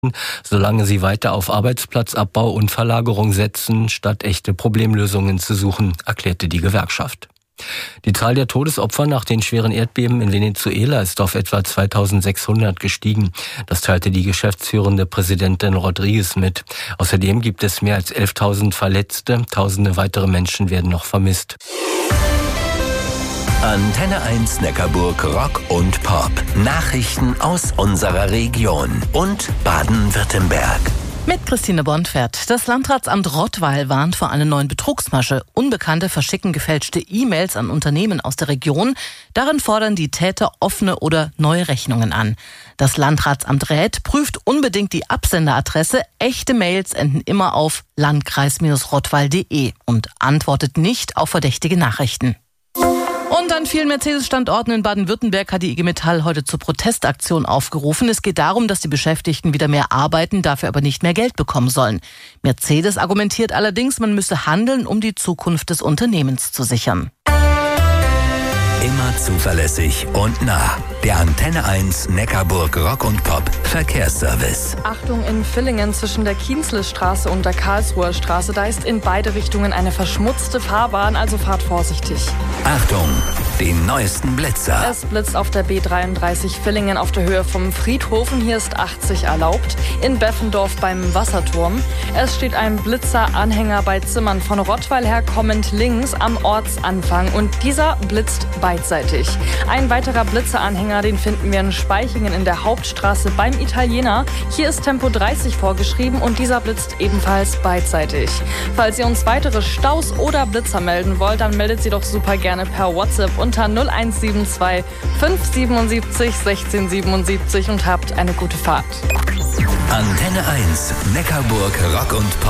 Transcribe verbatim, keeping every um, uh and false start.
solange sie weiter auf Arbeitsplatzabbau und Verlagerung setzen, statt echte Problemlösungen zu suchen, erklärte die Gewerkschaft. Die Zahl der Todesopfer nach den schweren Erdbeben in Venezuela ist auf etwa zweitausendsechshundert gestiegen. Das teilte die geschäftsführende Präsidentin Rodriguez mit. Außerdem gibt es mehr als elftausend Verletzte. Tausende weitere Menschen werden noch vermisst. Antenne eins Neckarburg Rock und Pop. Nachrichten aus unserer Region und Baden-Württemberg. Mit Christine Bonfert. Das Landratsamt Rottweil warnt vor einer neuen Betrugsmasche. Unbekannte verschicken gefälschte E-Mails an Unternehmen aus der Region. Darin fordern die Täter offene oder neue Rechnungen an. Das Landratsamt rät, prüft unbedingt die Absenderadresse. Echte Mails enden immer auf landkreis rottweil punkt de und antwortet nicht auf verdächtige Nachrichten. Und an vielen Mercedes-Standorten in Baden-Württemberg hat die I G Metall heute zur Protestaktion aufgerufen. Es geht darum, dass die Beschäftigten wieder mehr arbeiten, dafür aber nicht mehr Geld bekommen sollen. Mercedes argumentiert allerdings, man müsse handeln, um die Zukunft des Unternehmens zu sichern. Immer zuverlässig und nah. Der Antenne eins Neckarburg Rock und Pop Verkehrsservice. Achtung, in Villingen zwischen der Kienzlestraße und der Karlsruher Straße, da ist in beide Richtungen eine verschmutzte Fahrbahn, also fahrt vorsichtig. Achtung, den neuesten Blitzer. Es blitzt auf der B dreiunddreißig Villingen auf der Höhe vom Friedhofen. Hier ist achtzig erlaubt. In Beffendorf beim Wasserturm. Es steht ein Blitzeranhänger bei Zimmern von Rottweil her kommend links am Ortsanfang und dieser blitzt beidseitig. Ein weiterer Blitzeranhänger, den finden wir in Spaichingen in der Hauptstraße beim Italiener. Hier ist Tempo dreißig vorgeschrieben und dieser blitzt ebenfalls beidseitig. Falls ihr uns weitere Staus oder Blitzer melden wollt, dann meldet sie doch super gerne per WhatsApp unter null eins sieben zwei fünf siebenundsiebzig sechzehn siebenundsiebzig und habt eine gute Fahrt. Antenne eins Neckarburg Rock und Pop.